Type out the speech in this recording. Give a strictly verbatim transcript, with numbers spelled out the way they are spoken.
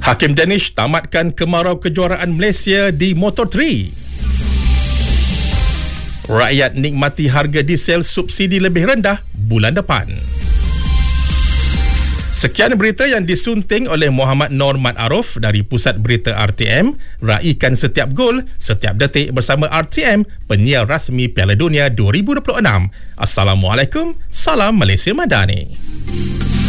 Hakim Danish tamatkan kemarau kejuaraan Malaysia di Motor tiga. Rakyat nikmati harga diesel subsidi lebih rendah bulan depan. Sekian berita yang disunting oleh Muhammad Nor Mat Aruf dari Pusat Berita R T M. Raikan setiap gol, setiap detik bersama R T M, penyiar rasmi Piala Dunia dua ribu dua puluh enam. Assalamualaikum, salam Malaysia Madani.